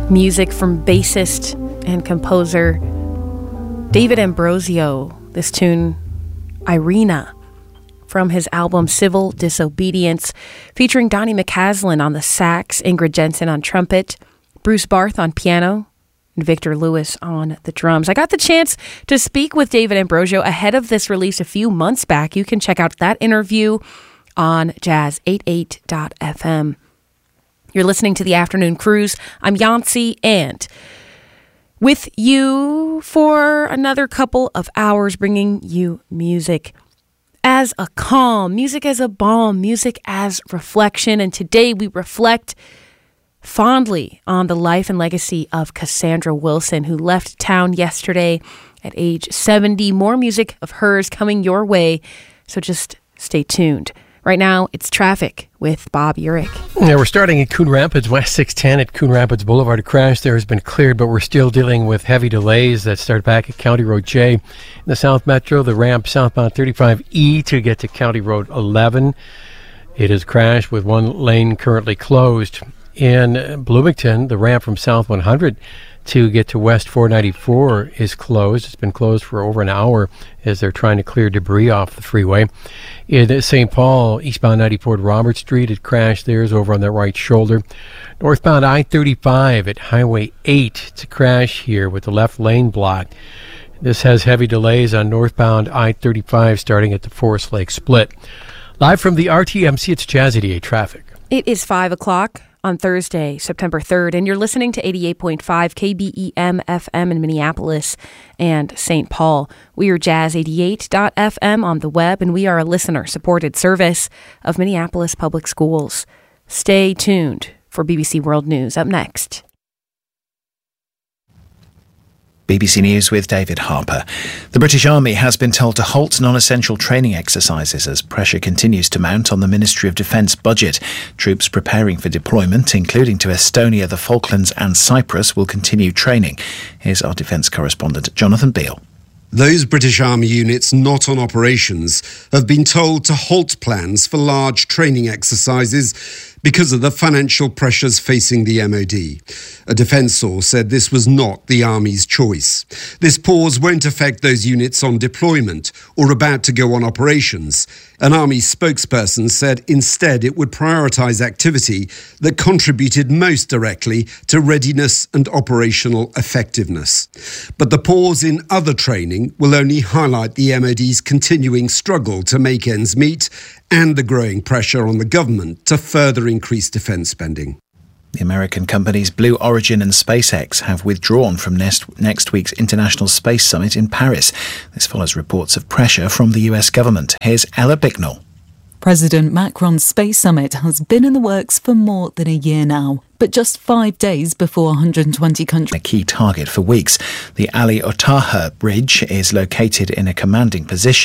Music from bassist and composer David Ambrosio. This tune, Irina, from his album Civil Disobedience, featuring Donnie McCaslin on the sax, Ingrid Jensen on trumpet, Bruce Barth on piano, and Victor Lewis on the drums. I got the chance to speak with David Ambrosio ahead of this release a few months back. You can check out that interview on jazz88.fm. You're listening to The Afternoon Cruise. I'm Yancy, and with you for another couple of hours, bringing you music as a calm, music as a balm, music as reflection. And today we reflect fondly on the life and legacy of Cassandra Wilson, who left town yesterday at age 70. More music of hers coming your way, so just stay tuned. Right now, it's Traffic with Bob Urich. Yeah, we're starting in Coon Rapids, West 610 at Coon Rapids Boulevard. A crash there has been cleared, but we're still dealing with heavy delays that start back at County Road J. In the South Metro, the ramp southbound 35E to get to County Road 11. It has crashed with one lane currently closed. In Bloomington, the ramp from South 100 to get to West 494 is closed. It's been closed for over an hour as they're trying to clear debris off the freeway. In St. Paul, eastbound 94 at Robert Street, it crashed there, is over on the right shoulder. Northbound I-35 at Highway 8, it's a crash here with the left lane blocked. This has heavy delays on northbound I-35 starting at the Forest Lake split. Live from the RTMC, it's Jazz 88 Traffic. It is 5 o'clock on Thursday, September 3rd, and you're listening to 88.5 KBEM FM in Minneapolis and St. Paul. We are jazz88.fm on the web, and we are a listener-supported service of Minneapolis Public Schools. Stay tuned for BBC World News up next. BBC News with David Harper. The British Army has been told to halt non-essential training exercises as pressure continues to mount on the Ministry of Defence budget. Troops preparing for deployment, including to Estonia, the Falklands and Cyprus, will continue training. Here's our defence correspondent, Jonathan Beale. Those British Army units not on operations have been told to halt plans for large training exercises because of the financial pressures facing the MOD. A defence source said this was not the Army's choice. This pause won't affect those units on deployment or about to go on operations. An Army spokesperson said instead it would prioritise activity that contributed most directly to readiness and operational effectiveness. But the pause in other training will only highlight the MOD's continuing struggle to make ends meet and the growing pressure on the government to further increase defence spending. The American companies Blue Origin and SpaceX have withdrawn from next week's International Space Summit in Paris. This follows reports of pressure from the US government. Here's Ella Bicknell. President Macron's Space Summit has been in the works for more than a year now, but just 5 days before 120 countries. A key target for weeks. The Ali Otaha Bridge is located in a commanding position